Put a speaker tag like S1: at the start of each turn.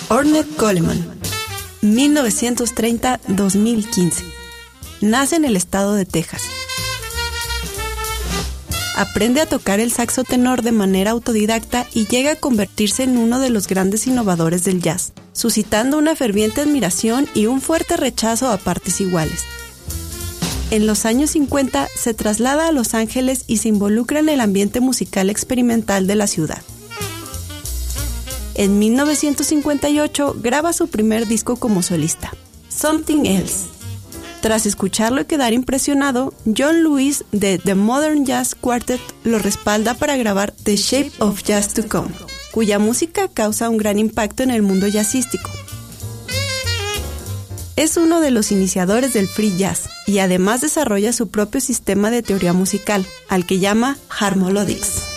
S1: Ornette Coleman, 1930-2015. Nace en el estado de Texas. Aprende a tocar el saxo tenor de manera autodidacta y llega a convertirse en uno de los grandes innovadores del jazz, suscitando una ferviente admiración y un fuerte rechazo a partes iguales. En los años 50 se traslada a Los Ángeles y se involucra en el ambiente musical experimental de la ciudad. En 1958 graba su primer disco como solista, Something Else. Tras escucharlo y quedar impresionado, John Lewis de The Modern Jazz Quartet lo respalda para grabar The Shape of Jazz to Come, cuya música causa un gran impacto en el mundo jazzístico. Es uno de los iniciadores del free jazz y además desarrolla su propio sistema de teoría musical, al que llama Harmolodics.